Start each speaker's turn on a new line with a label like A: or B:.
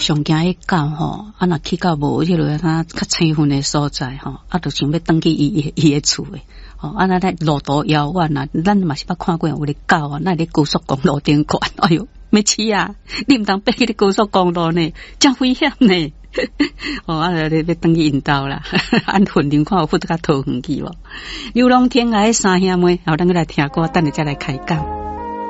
A: 上惊迄狗吼，啊若去到无迄落较青云的所在吼，啊，就想要登去伊的厝诶。哦，啊那路途遥远啊，咱嘛是捌看过有咧狗啊，那咧高速公路顶管，哎哟，没吃啊，你毋通爬去咧高速公路呢，真危险呢。哦，啊，要登去因兜啦，按phần量看有忽得较讨远去无？流浪天涯三兄妹，后咱来听歌，等下再来开讲。